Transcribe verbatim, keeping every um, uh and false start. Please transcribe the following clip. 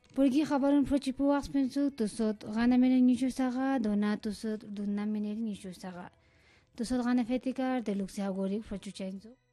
Porque habarun prochipuas pensu tusot gana menen nishu saga dona tusot dunna menen nishu saga tusot gana fetikar de luxe agori prochuchenzo.